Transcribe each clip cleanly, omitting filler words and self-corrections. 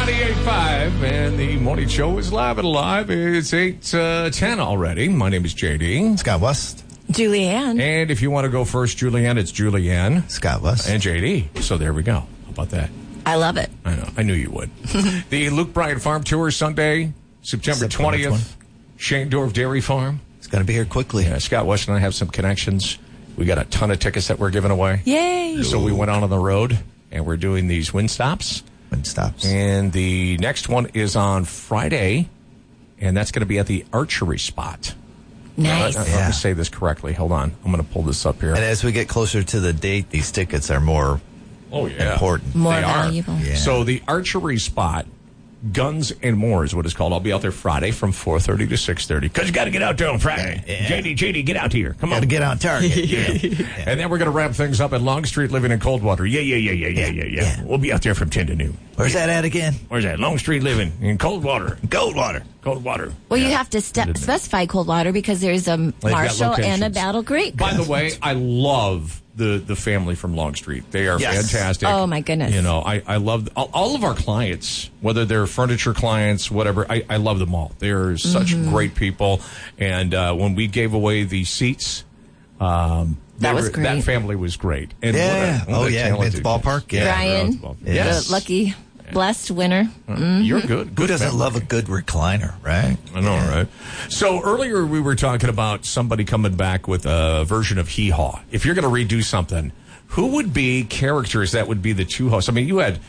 98.5, and the morning show is live and alive. It's 8:10 already. My name is JD. Scott West. Julianne. And if you want to go first, Julianne, it's Julianne. Scott West. And JD. So there we go. How about that? I love it. I know. I knew you would. The Luke Bryan Farm Tour, Sunday, September 20th. Shanedorf Dairy Farm. It's going to be here quickly. Yeah, Scott West and I have some connections. We got a ton of tickets that we're giving away. Yay. So we went out on the road, and we're doing these wind stops. And the next one is on Friday, and that's going to be at the archery spot. Nice. Let me say this correctly. Hold on. I'm going to pull this up here. And as we get closer to the date, these tickets are more important. More They valuable. are. Yeah. So the archery spot, Guns and More is what it's called. I'll be out there Friday from 4:30 to 6:30 because you got to get out there on Friday. Yeah. JD, get out here. Come on. Got to get on target. Yeah. And then we're going to wrap things up at Long Street Living in Coldwater. Yeah. We'll be out there from 10 to noon. Where's that at again? Where's that? Long Street Living in Coldwater. Coldwater. Well, you have to specify Coldwater because there's a Marshall and a Battle Creek. By the way, I love the family from Long Street. They are fantastic. Oh, my goodness. You know, I love all of our clients, whether they're furniture clients, whatever. I love them all. They're such great people. And when we gave away the seats, that was great. That family was great. And It's ballpark. Yeah. Brian, Yes. the lucky, blessed winner. You're good. Who doesn't family. love a good recliner, right? I know, right? So earlier we were talking about somebody coming back with a version of Hee Haw. If you're going to redo something, who would be characters that would be the two hosts? I mean, you had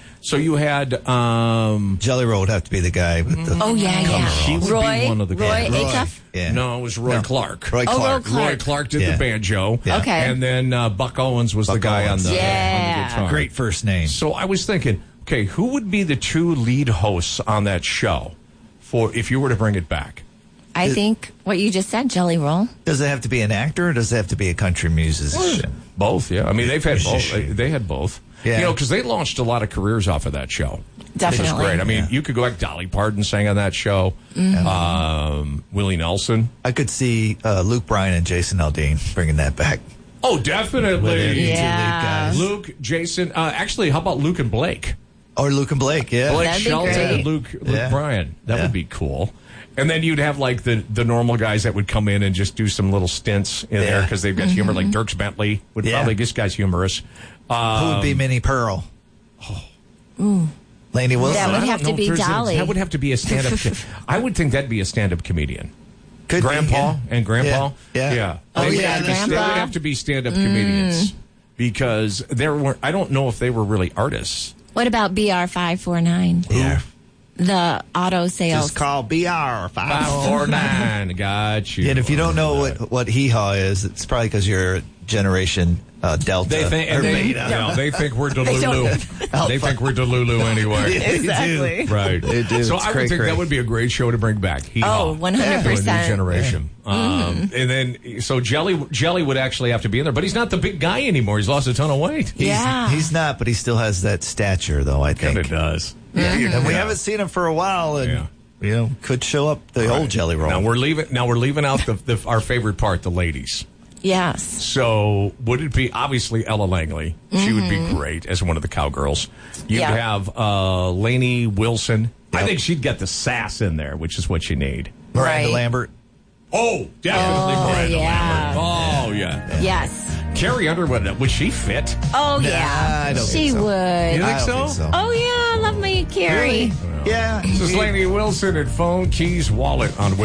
Jelly Roll would have to be the guy with the... He would be one of the Roy guys. Acuff? Yeah. No, it was Roy Clark. Roy Clark. Roy Clark. Roy Clark did the banjo. Yeah. Okay. And then Buck Owens was the guy on the guitar. Great first name. So I was thinking, okay, who would be the two lead hosts on that show for if you were to bring it back? I think what you just said, Jelly Roll. Does it have to be an actor or does it have to be a country musician? Both, yeah. I mean, they've had both. They had both. Yeah. You know, because they launched a lot of careers off of that show. Definitely. It was great. I mean, you could go back. Dolly Parton sang on that show. Willie Nelson. I could see Luke Bryan and Jason Aldean bringing that back. Oh, definitely. Yeah. Luke, Jason. Actually, how about Luke and Blake? Or Luke and Blake, yeah. Blake That'd be Shelton great. and Luke Bryan. That Yeah. would be cool. And then you'd have like the normal guys that would come in and just do some little stints in there because they've got humor. Like Dierks Bentley would probably, this guy's humorous. Who would be Minnie Pearl? Laney Wilson? That would have to be Dolly. That would have to be a stand-up. I would think that'd be a stand-up comedian. Could be, Grandpa and Grandpa. Yeah. Oh, They would yeah, have to be- Grandpa. They would have to be stand-up comedians because there were. I don't know if they were really artists. What about BR549? Yeah. The auto sales. Just call BR 549. Got you. And if you don't know what Hee Haw is, it's probably because you're Generation Delta. They think, or and they, Beta. no, they think we're Delulu. They think we're Delulu anyway. Exactly. Right. They do. So It's I would think cray-cray. that would be a great show to bring back. Hee-haw. 100%. To a new generation. And then, so Jelly would actually have to be in there, but he's not the big guy anymore. He's lost a ton of weight. He's not, but he still has that stature, though, I think. Kind of does. Yeah. And we haven't seen him for a while, and could show up the old Jelly Roll. Now we're leaving out our favorite part, the ladies. Yes. So would it be obviously Ella Langley? She would be great as one of the cowgirls. You'd have Lainey Wilson. I think she'd get the sass in there, which is what you need. Miranda Right. Lambert. Oh, definitely Miranda yeah. Lambert. Oh, yeah. Yes. Carrie Underwood, would she fit? Oh, Nah, yeah. I don't She think so. would. I don't think so. Oh, yeah. I love me, Carrie. Yeah. This is Lainey Wilson at Phone Keys Wallet on